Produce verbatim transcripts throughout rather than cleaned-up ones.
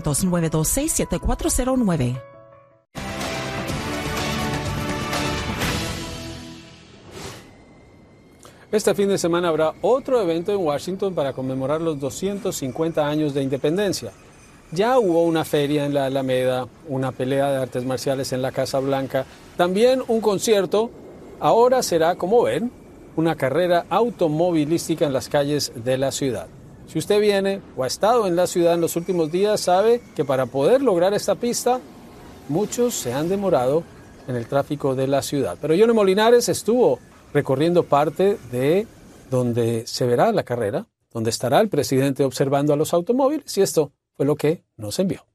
ochocientos, nueve dos seis, siete cuatro cero nueve. Este fin de semana habrá otro evento en Washington para conmemorar los doscientos cincuenta años de independencia. Ya hubo una feria en la Alameda, una pelea de artes marciales en la Casa Blanca, también un concierto. Ahora será, como ven, una carrera automovilística en las calles de la ciudad. Si usted viene o ha estado en la ciudad en los últimos días, sabe que para poder lograr esta pista, muchos se han demorado en el tráfico de la ciudad. Pero Johnny Molinares estuvo recorriendo parte de donde se verá la carrera, donde estará el presidente observando a los automóviles, y esto fue lo que nos envió.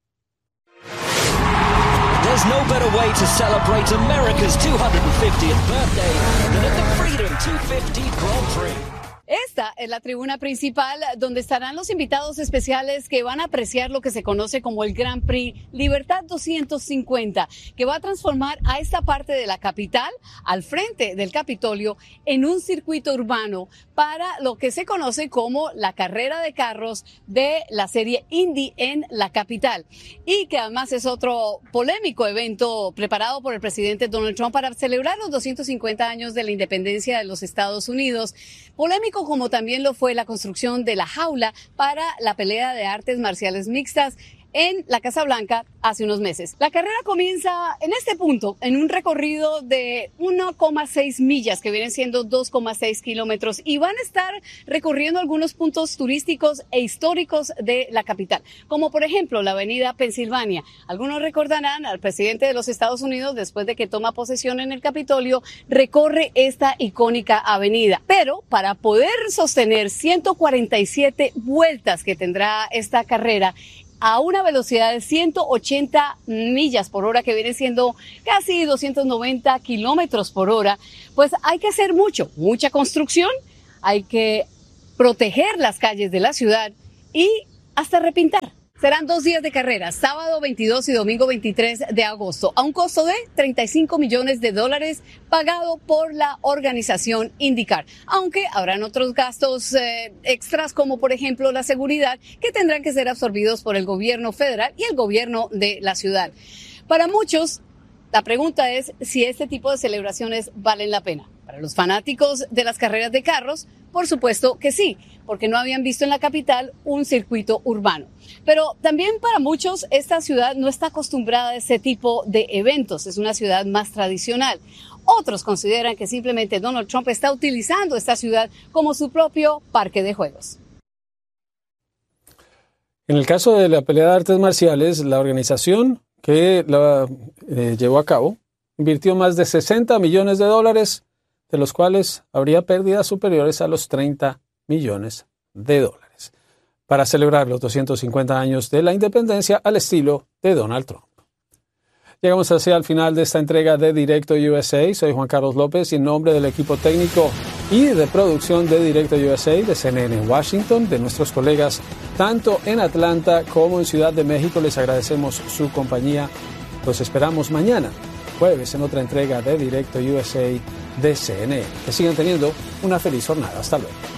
There's no better way to celebrate America's two hundred fiftieth birthday than at the Freedom doscientos cincuenta Grand Prix. Esta es la tribuna principal donde estarán los invitados especiales que van a apreciar lo que se conoce como el Grand Prix Libertad doscientos cincuenta, que va a transformar a esta parte de la capital, al frente del Capitolio, en un circuito urbano para lo que se conoce como la carrera de carros de la serie Indy en la capital. Y que además es otro polémico evento preparado por el presidente Donald Trump para celebrar los doscientos cincuenta años de la independencia de los Estados Unidos. Polémico como también lo fue la construcción de la jaula para la pelea de artes marciales mixtas en la Casa Blanca hace unos meses. La carrera comienza en este punto, en un recorrido de uno coma seis millas, que vienen siendo dos coma seis kilómetros, y van a estar recorriendo algunos puntos turísticos e históricos de la capital, como por ejemplo la avenida Pensilvania. Algunos recordarán al presidente de los Estados Unidos, después de que toma posesión en el Capitolio, recorre esta icónica avenida. Pero para poder sostener ciento cuarenta y siete vueltas que tendrá esta carrera, a una velocidad de ciento ochenta millas por hora, que viene siendo casi doscientos noventa kilómetros por hora, pues hay que hacer mucho, mucha construcción, hay que proteger las calles de la ciudad y hasta repintar. Serán dos días de carrera, sábado veintidós y domingo veintitrés de agosto, a un costo de treinta y cinco millones de dólares pagado por la organización IndyCar, aunque habrán otros gastos eh, extras, como por ejemplo la seguridad, que tendrán que ser absorbidos por el gobierno federal y el gobierno de la ciudad. Para muchos, la pregunta es si este tipo de celebraciones valen la pena. Para los fanáticos de las carreras de carros, por supuesto que sí, porque no habían visto en la capital un circuito urbano. Pero también para muchos esta ciudad no está acostumbrada a ese tipo de eventos, es una ciudad más tradicional. Otros consideran que simplemente Donald Trump está utilizando esta ciudad como su propio parque de juegos. En el caso de la pelea de artes marciales, la organización que la eh, llevó a cabo invirtió más de sesenta millones de dólares, de los cuales habría pérdidas superiores a los treinta millones de dólares, para celebrar los doscientos cincuenta años de la independencia al estilo de Donald Trump. Llegamos así al final de esta entrega de Directo U S A. Soy Juan Carlos López y en nombre del equipo técnico y de producción de Directo U S A de C N N en Washington, de nuestros colegas tanto en Atlanta como en Ciudad de México, les agradecemos su compañía. Los esperamos mañana, jueves, en otra entrega de Directo U S A de C N N. Que sigan teniendo una feliz jornada. Hasta luego.